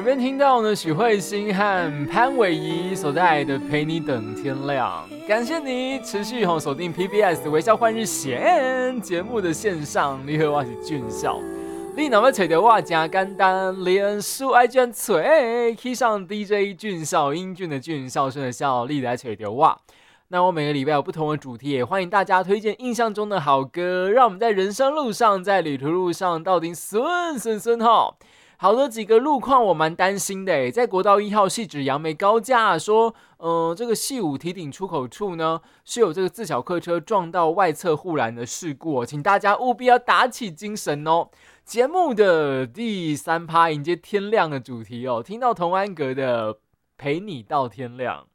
边听到呢许慧欣和潘玮仪所带来的《陪你等天亮》，感谢你持续锁定 PBS 的微笑换日线节目的线上，你好，我是俊孝。你若要找到我真简单，脸书 IG 找，去上 DJ 俊孝，英俊的俊，孝顺的孝，你来找到我。那我每个礼拜有不同的主题，也欢迎大家推荐印象中的好歌，让我们在人生路上，在旅途路上到底顺哈。好的几个路况我蛮担心的，在国道1号汐止杨梅高架说，这个汐五堤顶出口处呢是有这个自小客车撞到外侧护栏的事故请大家务必要打起精神哦。节目的第3趴迎接天亮的主题听到童安格的陪你到天亮。